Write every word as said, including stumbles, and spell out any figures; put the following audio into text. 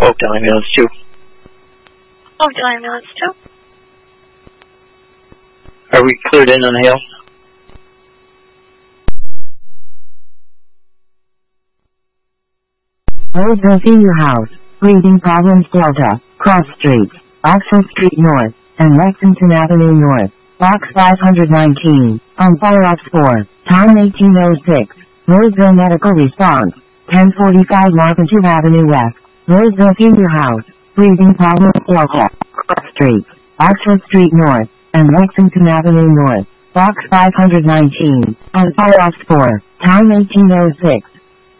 Oakdale Ambulance two. Oakdale Ambulance two. Are we cleared in on the hill? Roseville Senior House, Breathing Problems Delta, Cross Street, Oxford Street North, and Lexington Avenue North, Box five nineteen, on fire ops four, time eighteen oh six, Roseville Medical Response, ten forty-five Marketing Avenue West, Roseville Senior House, Breathing Problems Delta, Cross Street, Oxford Street North, and Lexington Avenue North, Box five nineteen, on fire ops four, time eighteen oh six.